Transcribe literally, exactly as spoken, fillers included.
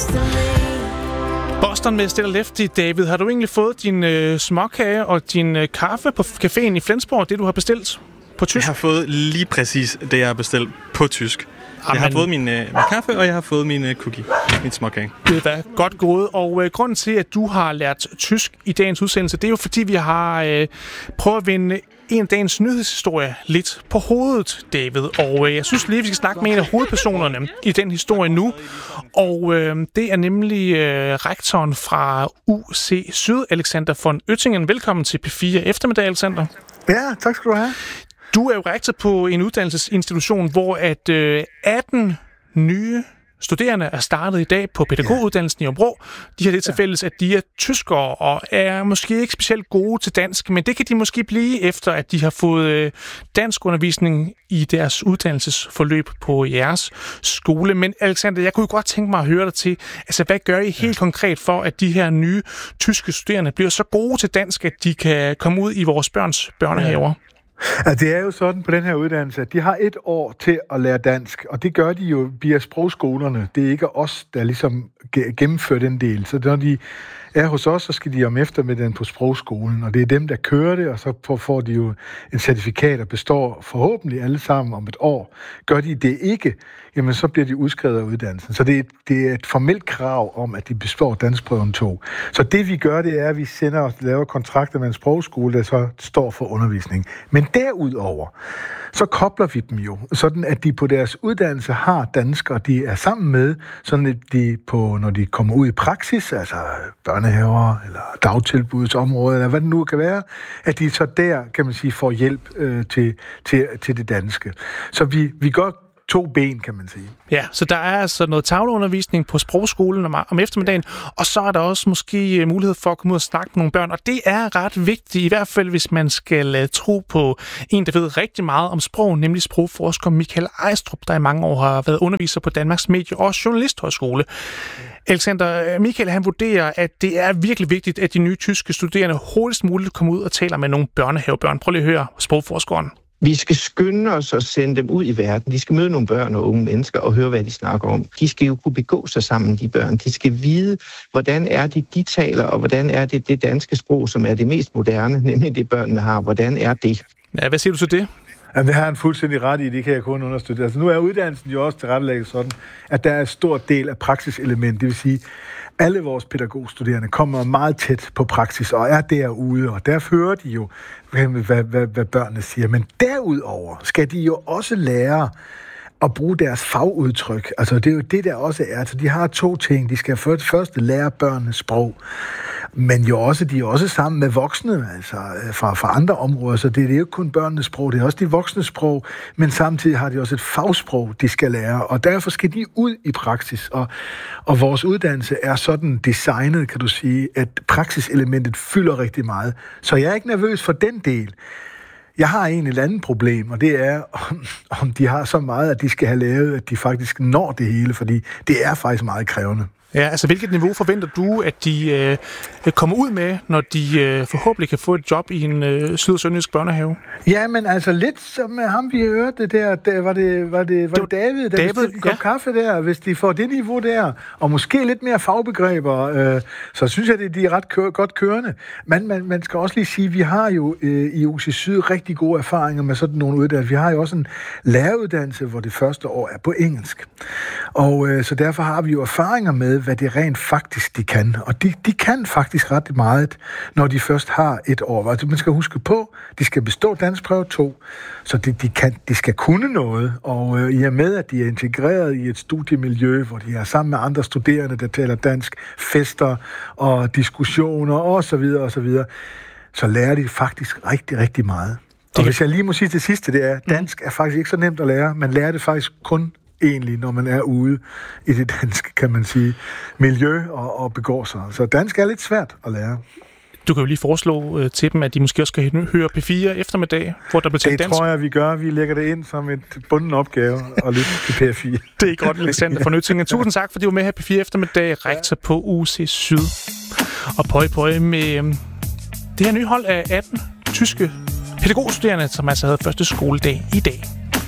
Boston med Stella Lefty. David, har du egentlig fået din øh, småkage og din øh, kaffe på caféen i Flensborg, det du har bestilt på tysk? Jeg har fået lige præcis det, jeg har bestilt på tysk. Amen. Jeg har fået min, øh, min kaffe, og jeg har fået min øh, cookie, min småkage. Det er godt gået, og øh, grunden til, at du har lært tysk i dagens udsendelse, det er jo fordi, vi har øh, prøvet at vende en af dagens nyhedshistorie lidt på hovedet, David. Og øh, jeg synes lige, vi skal snakke med en af hovedpersonerne i den historie nu. Og øh, det er nemlig øh, rektoren fra U C Syd, Alexander von Oettingen. Velkommen til P fire Eftermiddag, Alexander. Ja, tak skal du have. Du er jo rektor på en uddannelsesinstitution, hvor at øh, atten nye studerende er startet i dag på pædagoguddannelsen i Hobro. De har det til fælles, at de er tyskere og er måske ikke specielt gode til dansk, men det kan de måske blive efter, at de har fået øh, dansk undervisning i deres uddannelsesforløb på jeres skole. Men Alexander, jeg kunne godt tænke mig at høre dig til, altså hvad gør I helt konkret for, at de her nye tyske studerende bliver så gode til dansk, at de kan komme ud i vores børns børnehaver? Altså, det er jo sådan på den her uddannelse, at de har et år til at lære dansk, og det gør de jo via sprogskolerne. Det er ikke os, der ligesom gennemfører den del. Så når de er hos os, så skal de om eftermiddagen på sprogskolen, og det er dem, der kører det, og så får de jo en certifikat, der består forhåbentlig alle sammen om et år. Gør de det ikke, jamen så bliver de udskrevet af uddannelsen. Så det er, det er et formelt krav om, at de består danskprøven to. Så det vi gør, det er, at vi sender og laver kontrakter med en sprogskole, der så står for undervisning. Men derudover, så kobler vi dem jo, sådan at de på deres uddannelse har danskere, de er sammen med, sådan at de på, når de kommer ud i praksis, altså børnehaver eller dagtilbudsområder, eller hvad det nu kan være, at de så der, kan man sige, får hjælp øh, til, til, til det danske. Så vi, vi gør to ben, kan man sige. Ja, så der er altså noget tavleundervisning på sprogskolen om, om eftermiddagen, og så er der også måske mulighed for at komme ud og snakke med nogle børn, og det er ret vigtigt, i hvert fald hvis man skal uh, tro på en, der ved rigtig meget om sprog, nemlig sprogforsker Michael Ejstrup, der i mange år har været underviser på Danmarks Medie- og Journalisthøjskole. Alexander, Michael, han vurderer, at det er virkelig vigtigt, at de nye tyske studerende hurtigst muligt kommer ud og taler med nogle børnehavebørn. Prøv lige at høre sprogforskeren. Vi skal skynde os og sende dem ud i verden. De skal møde nogle børn og unge mennesker og høre, hvad de snakker om. De skal jo kunne begå sig sammen, de børn. De skal vide, hvordan er det, de taler, og hvordan er det det danske sprog, som er det mest moderne, nemlig det børnene har. Hvordan er det? Ja, hvad siger du til det? Jamen, det har han fuldstændig ret i, det kan jeg kun understøtte. Altså, nu er uddannelsen jo også tilrettelægget sådan, at der er en stor del af praksiselement. Det vil sige, alle vores pædagogstuderende kommer meget tæt på praksis og er derude, og der hører de jo, hvad, hvad, hvad børnene siger. Men derudover skal de jo også lære at bruge deres fagudtryk. Altså, det er jo det, der også er. Så de har to ting. De skal først, først lære børnenes sprog, men jo også, de er også sammen med voksne, altså fra, fra andre områder, så det, det er jo ikke kun børnenes sprog, det er også de voksnes sprog, men samtidig har de også et fagsprog, de skal lære, og derfor skal de ud i praksis, og, og vores uddannelse er sådan designet, kan du sige, at praksiselementet fylder rigtig meget, så jeg er ikke nervøs for den del. Jeg har en et andet problem, og det er, om, om de har så meget, at de skal have lavet, at de faktisk når det hele, fordi det er faktisk meget krævende. Ja, altså hvilket niveau forventer du, at de øh, kommer ud med, når de øh, forhåbentlig kan få et job i en øh, syd- og sønderjysk børnehave? Ja, men altså lidt som ham, vi hørte det der, der var det, var det, var det David, der David, en kop ja. kaffe der, hvis de får det niveau der, og måske lidt mere fagbegreber, øh, så synes jeg, at de er ret kør- godt kørende. Men man, man skal også lige sige, at vi har jo øh, i U C Syd rigtig gode erfaringer med sådan nogle uddannelser. Vi har jo også en læreruddannelse, hvor det første år er på engelsk. Og øh, så derfor har vi jo erfaringer med, hvad det rent faktisk de kan. Og de, de kan faktisk ret meget, når de først har et år. Altså, man skal huske på, de skal bestå danskprøve to, så de, de, kan, de skal kunne noget. Og øh, i og med, at de er integreret i et studiemiljø, hvor de er sammen med andre studerende, der taler dansk, fester og diskussioner osv., osv., så lærer de faktisk rigtig, rigtig meget. Og hvis jeg lige må sige til sidste, det er, dansk er faktisk ikke så nemt at lære. Man lærer det faktisk kun egentlig, når man er ude i det danske, kan man sige, miljø og, og begår sig. Så dansk er lidt svært at lære. Du kan jo lige foreslå øh, til dem, at de måske også skal høre P fire eftermiddag, hvor der bliver talt dansk. Det tror jeg, vi gør. Vi lægger det ind som en bunden opgave og lytte til P fire. Det er godt, Alexander von Oettingen. Tusind tak, fordi du var med her P fire eftermiddag, rektor på U C Syd. Og pøj pøj med øh, det her nye hold af atten tyske pædagogstuderende, som altså havde første skoledag i dag.